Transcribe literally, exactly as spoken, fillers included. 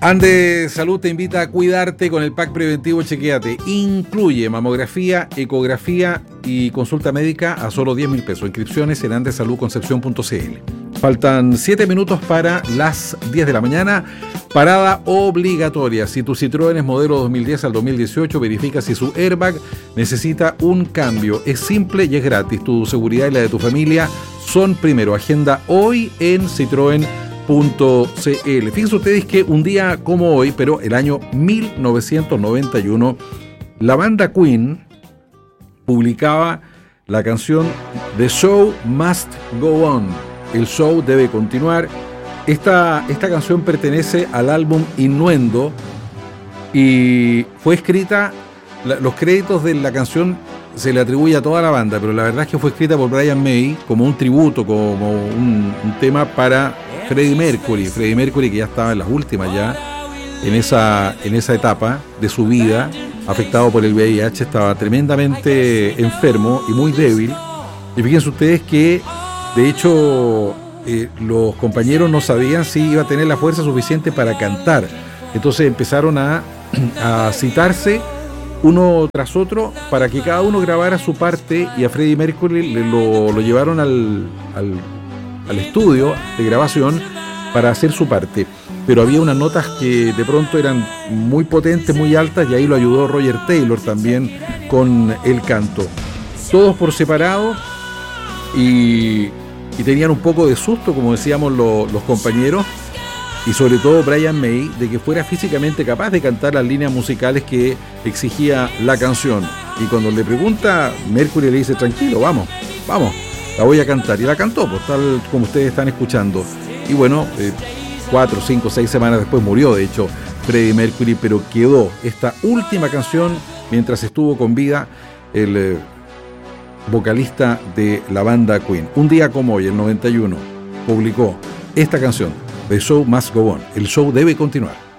Ande Salud te invita a cuidarte con el pack preventivo Chequéate. Incluye mamografía, ecografía y consulta médica a solo diez mil pesos. Inscripciones en andesaludconcepción punto c l. Faltan siete minutos para las diez de la mañana. Parada obligatoria. Si tu Citroën es modelo dos mil diez al dos mil dieciocho, verifica si su airbag necesita un cambio. Es simple y es gratis. Tu seguridad y la de tu familia son primero. Agenda hoy en Citroën punto c l. Fíjense ustedes que un día como hoy, pero el año mil novecientos noventa y uno, la banda Queen publicaba la canción The Show Must Go On. El show debe continuar. Esta, esta canción pertenece al álbum Innuendo y fue escrita, la, los créditos de la canción se le atribuye a toda la banda, pero la verdad es que fue escrita por Brian May como un tributo, como un, un tema para Freddie Mercury, Freddie Mercury que ya estaba en las últimas ya, en esa, en esa etapa de su vida, afectado por el V I H, estaba tremendamente enfermo y muy débil. Y fíjense ustedes que, de hecho, eh, los compañeros no sabían si iba a tener la fuerza suficiente para cantar. Entonces empezaron a, a citarse uno tras otro para que cada uno grabara su parte, y a Freddie Mercury lo, lo llevaron al... al al estudio de grabación para hacer su parte, pero había unas notas que de pronto eran muy potentes, muy altas, y ahí lo ayudó Roger Taylor también con el canto. Todos por separado y, y tenían un poco de susto, como decíamos lo, los compañeros, y sobre todo Brian May, de que fuera físicamente capaz de cantar las líneas musicales que exigía la canción. Y cuando le pregunta, Mercury le dice: tranquilo, vamos, vamos, la voy a cantar. Y la cantó, pues, tal como ustedes están escuchando. Y bueno, eh, cuatro, cinco, seis semanas después murió, de hecho, Freddie Mercury, pero quedó esta última canción mientras estuvo con vida el eh, vocalista de la banda Queen. Un día como hoy, el noventa y uno, publicó esta canción, The Show Must Go On. El show debe continuar.